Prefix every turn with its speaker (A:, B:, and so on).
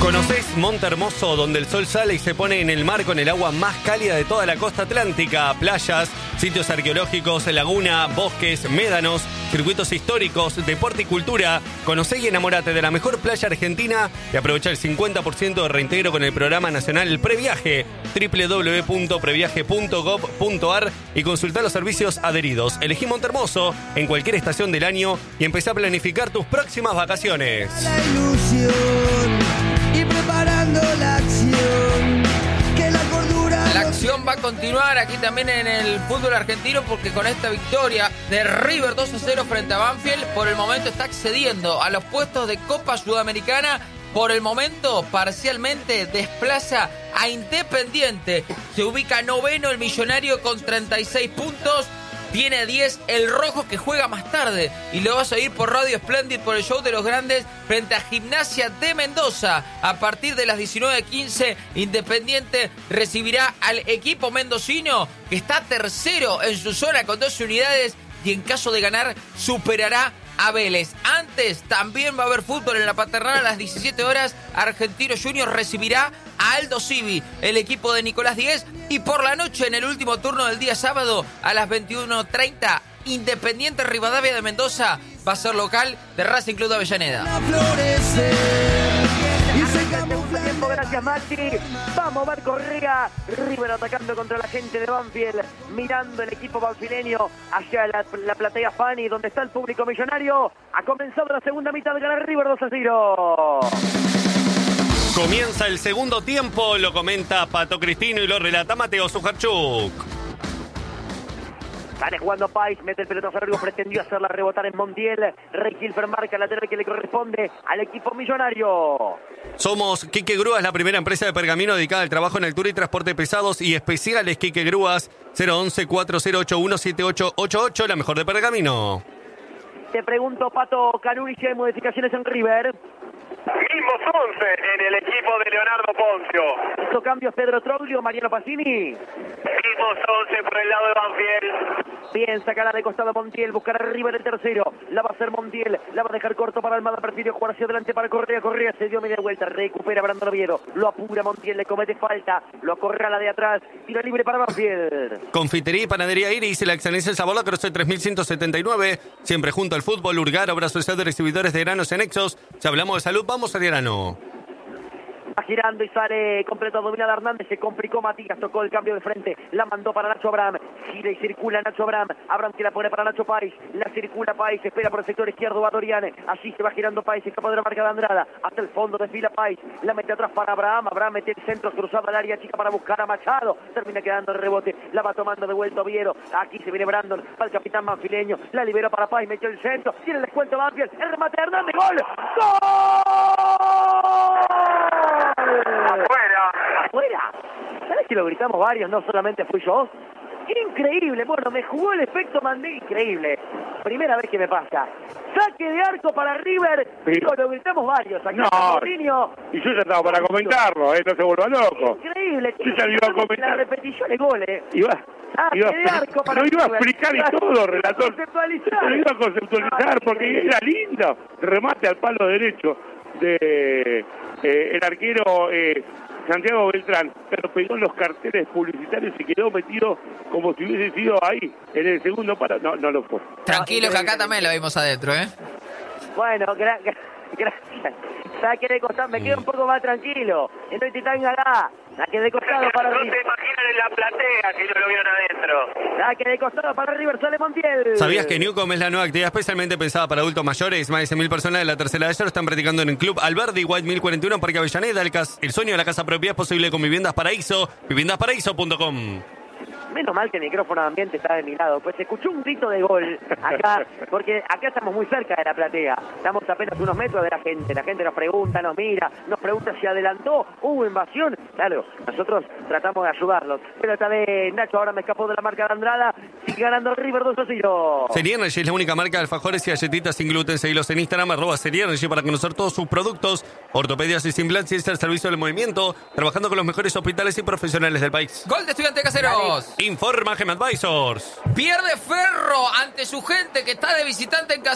A: ¿Conocés Monte Hermoso, donde el sol sale y se pone en el mar con el agua más cálida de toda la costa atlántica? Playas, sitios arqueológicos, laguna, bosques, médanos, circuitos históricos, deporte y cultura. Conocé y enamorate de la mejor playa argentina y aprovecha el 50% de reintegro con el programa nacional Previaje, www.previaje.gov.ar, y consultá los servicios adheridos. Elegí Monte Hermoso en cualquier estación del año y empecé a planificar tus próximas vacaciones.
B: La ilusión y preparando la acción, que la cordura...
C: La acción va a continuar aquí también en el fútbol argentino, porque con esta victoria de River 2-0 frente a Banfield, por el momento está accediendo a los puestos de Copa Sudamericana. Por el momento, parcialmente desplaza a Independiente. Se ubica noveno el Millonario con 36 puntos. Tiene 10 el Rojo, que juega más tarde. Y lo vas a oír por Radio Splendid, por el Show de los Grandes, frente a Gimnasia de Mendoza. A partir de las 19:15, Independiente recibirá al equipo mendocino, que está tercero en su zona con 12 unidades. Y en caso de ganar, superará a Vélez. Antes también va a haber fútbol en la Paternal a las 17 horas. Argentino Juniors recibirá a Aldo Civi, el equipo de Nicolás Díez. Y por la noche, en el último turno del día sábado, a las 21:30, Independiente Rivadavia de Mendoza va a ser local de Racing Club de Avellaneda.
D: Tiempo, gracias Maxi. Vamos, Marco Correa. River atacando contra la gente de Banfield, mirando el equipo banfileño hacia la platea Fanny, donde está el público millonario. Ha comenzado la segunda mitad, gana River 2-0.
A: Comienza el segundo tiempo, lo comenta Pato Cristino y lo relata Mateo Sujarchuk.
D: Sale jugando Pais, mete el pelotazo largo, pretendió hacerla rebotar en Montiel. Rey Hilfer marca el lateral que le corresponde al equipo millonario.
A: Somos Quique Grúas, la primera empresa de pergamino dedicada al trabajo en altura y transporte pesados y especiales. Quique Grúas, 011-4081-7888, la mejor de pergamino.
D: Te pregunto, Pato Canuni, si hay modificaciones en River.
E: Mismos 11 en el equipo de Leonardo Poncio.
D: ¿Hizo cambios Pedro Troglio, Mariano Pacini?
E: Mismos 11 por el lado de Banfield.
D: Bien, sacará de costado Montiel, buscará River el tercero. La va a hacer Montiel, la va a dejar corto para Almada, prefirió jugar hacia adelante para Correa. Correa se dio media vuelta, recupera Brandon Oviedo. Lo apura Montiel, le comete falta, lo acorrala de atrás, tira libre para Banfield.
A: Confitería y panadería Iris y la excelencia del sabor, la Cruz 3179. Siempre junto al fútbol, Urgar, obra social de distribuidores de granos y anexos. Si hablamos de salud, vamos al grano.
D: Va girando y sale completo, dominada Hernández, se complicó Matías, tocó el cambio de frente, la mandó para Nacho Abraham, gira y circula Nacho Abraham que la pone para Nacho Páez, la circula Páez, espera por el sector izquierdo a Doriane, así se va girando Páez, escapa de la marca de Andrada, hasta el fondo desfila Páez, la mete atrás para Abraham mete el centro cruzado al área chica para buscar a Machado, termina quedando el rebote, la va tomando de vuelta Oviedo, aquí se viene Brandon, para el capitán banfileño, la liberó para Páez, metió el centro, tiene el descuento Banfield, el remate de Hernández, ¡gol! ¡Afuera! ¿Sabes que lo gritamos varios? No solamente fui yo. Increíble, bueno, me jugó el efecto Mandé, increíble. Primera vez que me pasa. Saque de arco para River. Digo, lo gritamos varios. Aquí
E: No,
D: Mourinho.
E: y yo ya estaba para comentarlo, no se vuelva loco.
D: Increíble.
E: Yo ya lo iba a comentar.
D: La repetición de goles.
E: Saque
D: de arco para
E: lo iba a
D: River.
E: explicar y todo, relator.
D: Conceptualizar.
E: Lo iba a conceptualizar porque era lindo. Remate al palo derecho de el arquero Santiago Beltrán, pero pegó en los carteles publicitarios y quedó metido como si hubiese sido ahí en el segundo palo. No lo fue.
C: Tranquilo, que acá también lo vimos adentro, ¿eh?
D: Bueno, gracias. Saque de costado, me quedo un poco más tranquilo. Estoy Titán-Galá. Saque de costado para
E: No
D: River.
E: se imaginan en la platea si no lo vieron adentro.
D: Saque de costado para River, sale Montiel.
A: ¿Sabías que Newcom es la nueva actividad especialmente pensada para adultos mayores? Más de 100.000 personas de la tercera edad lo están practicando en el Club Alberdi, White 1041, Parque Avellaneda. El sueño de la casa propia es posible con Viviendas Paraíso, viviendasparaíso.com.
D: Menos mal que el micrófono de ambiente está de mi lado, pues se escuchó un grito de gol acá, porque acá estamos muy cerca de la platea, estamos apenas unos metros de la gente nos pregunta, nos mira, nos pregunta si adelantó, hubo invasión, claro, nosotros tratamos de ayudarlos, pero esta vez Nacho ahora me escapó de la marca de Andrada, sigue ganando el River 2-0.
A: Serienergy es la única marca de alfajores y galletitas sin gluten. Seguilos en Instagram, @Serienergy, para conocer todos sus productos, ortopedias y implantes, y es el servicio del movimiento, trabajando con los mejores hospitales y profesionales del país.
C: Gol de Estudiantes Caseros.
A: Informa Gem Advisors.
C: Pierde Ferro ante su gente que está de visitante en